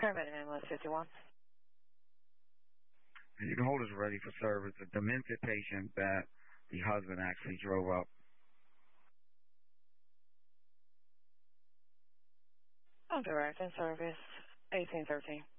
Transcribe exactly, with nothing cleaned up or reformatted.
Paramedic ambulance fifty-one. You can hold us ready for service. A demented patient that the husband actually drove up. I'm direct in service, eighteen thirteen.